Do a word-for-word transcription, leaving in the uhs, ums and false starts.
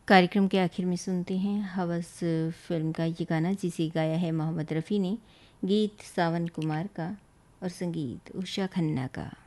कार्यक्रम के आखिर में सुनते हैं हवस फिल्म का ये गाना, जिसे गाया है मोहम्मद रफ़ी ने, गीत सावन कुमार का और संगीत उषा खन्ना का।